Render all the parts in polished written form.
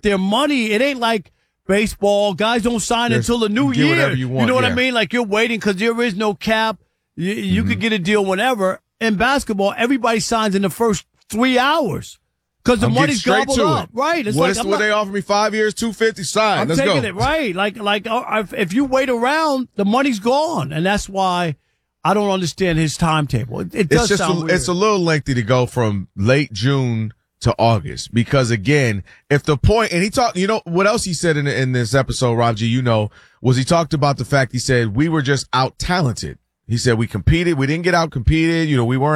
their money. It ain't like baseball. Guys don't sign until the new year. Whatever you want, know what I mean? Like you're waiting because there is no cap. You could get a deal whenever. In basketball, everybody signs in the first 3 hours because the money's gobbled up. Right? It's what they offer me 5 years, $250, sign. Let's go. I'm taking it, right. Like if you wait around, the money's gone. And that's why I don't understand his timetable. It does sound weird. It's a little lengthy to go from late June to August because, again, if the point, and he talked, you know, what else he said in this episode, Rob G, was he talked about the fact he said we were just out-talented. He said we competed. We didn't get out-competed. We weren't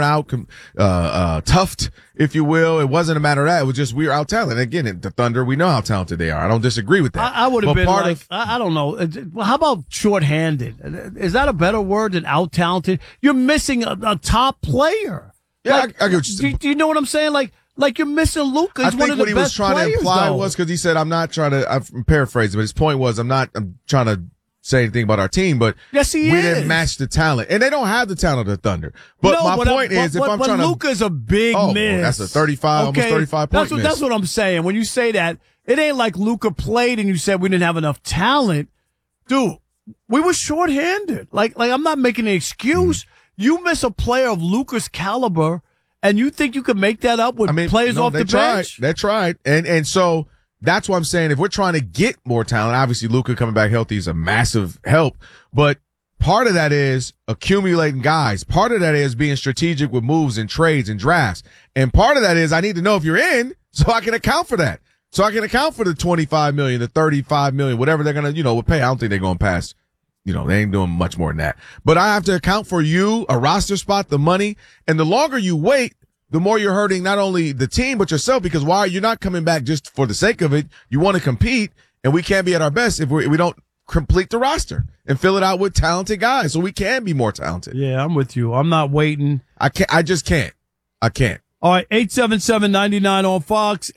out-toughed, if you will. It wasn't a matter of that. It was just we were out-talented. Again, the Thunder, we know how talented they are. I don't disagree with that. I would have been I don't know. Well, how about short-handed? Is that a better word than out-talented? You're missing a top player. Yeah, I get what you're saying. Do you know what I'm saying? Like you're missing Luka. He's one of the best players. I think what he was trying to imply was, because he said, I'm paraphrasing, but his point was, I'm trying to say anything about our team, but yes, we didn't match the talent, and they don't have the talent of the Thunder. But my point is, if I'm trying to, Luka's a big miss. That's a 35, almost 35 point miss. That's what I'm saying. When you say that, it ain't like Luka played and you said we didn't have enough talent, dude. We were shorthanded. Like I'm not making an excuse. You miss a player of Luka's caliber, and you think you could make that up with players off the bench? They tried, and so. That's what I'm saying. If we're trying to get more talent, obviously Luka coming back healthy is a massive help. But part of that is accumulating guys. Part of that is being strategic with moves and trades and drafts. And part of that is I need to know if you're in so I can account for that. So I can account for the $25 million, the $35 million, whatever they're going to, pay. I don't think they're going to pass. They ain't doing much more than that. But I have to account for you, a roster spot, the money. And the longer you wait, the more you're hurting not only the team, but yourself, because you're not coming back just for the sake of it. You want to compete, and we can't be at our best if we don't complete the roster and fill it out with talented guys so we can be more talented. Yeah, I'm with you. I'm not waiting. I just can't. I can't. All right, 877-99 on Fox,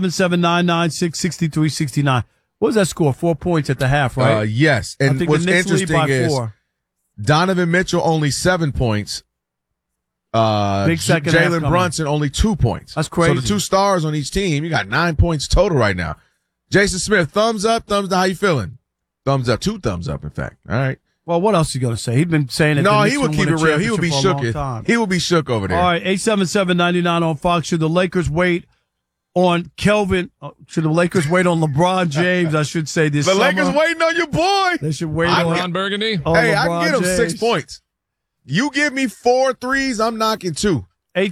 877-996-6369. What was that score? 4 points at the half, right? Yes. And what's interesting is Donovan Mitchell only 7 points. Big second half Jalen Brunson only 2 points. That's crazy. So the two stars on each team, you got 9 points total right now. Jason Smith, thumbs up, thumbs down. How you feeling? Thumbs up, 2 thumbs up, in fact. All right. Well, what else are you going to say? He'd been saying it. No, he would keep it real. He would be shook. He would be shook over there. All right, 877-99 on Fox. Should the Lakers wait on should the Lakers wait on LeBron James, I should say, this summer? The Lakers waiting on your boy. They should wait on Ron Burgundy. Hey, I can get him 6 points. You give me 4 threes, I'm knocking 2.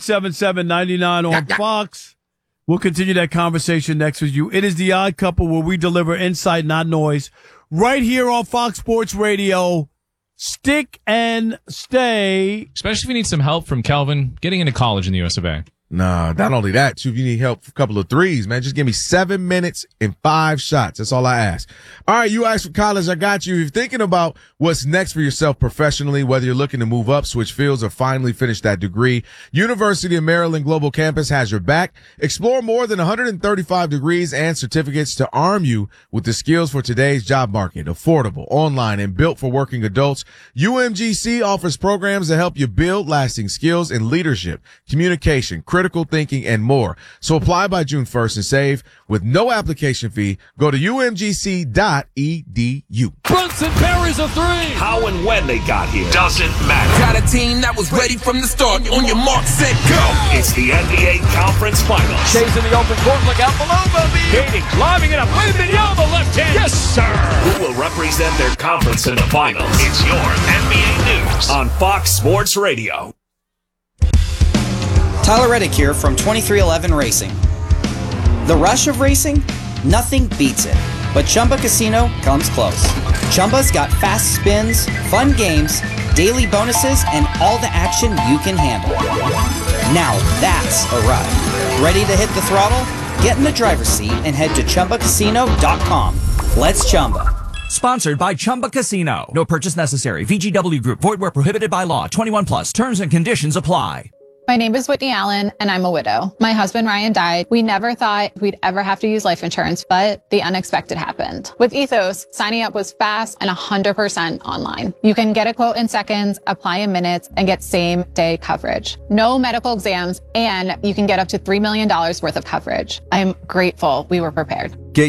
877-99 on Fox. We'll continue that conversation next with you. It is The Odd Couple, where we deliver insight, not noise, right here on Fox Sports Radio. Stick and stay. Especially if you need some help from Kelvin getting into college in the US of A. Nah, not only that, too. If you need help for a couple of threes, man, just give me 7 minutes and 5 shots. That's all I ask. All right, you asked for college, I got you. If you're thinking about what's next for yourself professionally, whether you're looking to move up, switch fields, or finally finish that degree, University of Maryland Global Campus has your back. Explore more than 135 degrees and certificates to arm you with the skills for today's job market. Affordable, online, and built for working adults. UMGC offers programs to help you build lasting skills in leadership, communication, critical thinking, and more. So apply by June 1st and save with no application fee. Go to umgc.edu. Brunson parries a 3. How and when they got here doesn't matter. Got a team that was ready from the start. On your mark, set, go. It's the NBA Conference Finals. Shays in the open court, look out below, Bobby. Dating, climbing it up, the left hand. Yes, sir. Who will represent their conference in the finals? It's your NBA News on Fox Sports Radio. Tyler Reddick here from 2311 Racing. The rush of racing? Nothing beats it. But Chumba Casino comes close. Chumba's got fast spins, fun games, daily bonuses, and all the action you can handle. Now that's a ride. Ready to hit the throttle? Get in the driver's seat and head to ChumbaCasino.com. Let's Chumba. Sponsored by Chumba Casino. No purchase necessary. VGW Group. Void where prohibited by law. 21 plus. Terms and conditions apply. My name is Whitney Allen, and I'm a widow. My husband, Ryan, died. We never thought we'd ever have to use life insurance, but the unexpected happened. With Ethos, signing up was fast and 100% online. You can get a quote in seconds, apply in minutes, and get same-day coverage. No medical exams, and you can get up to $3 million worth of coverage. I'm grateful we were prepared.